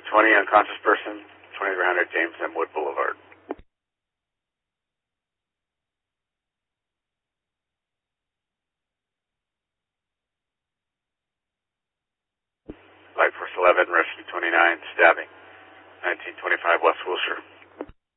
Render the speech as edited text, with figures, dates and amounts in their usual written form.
20, unconscious person, 2300 James M. Wood Boulevard. Light Force 11, Rescue 29, stabbing, 1925 West Wilshire.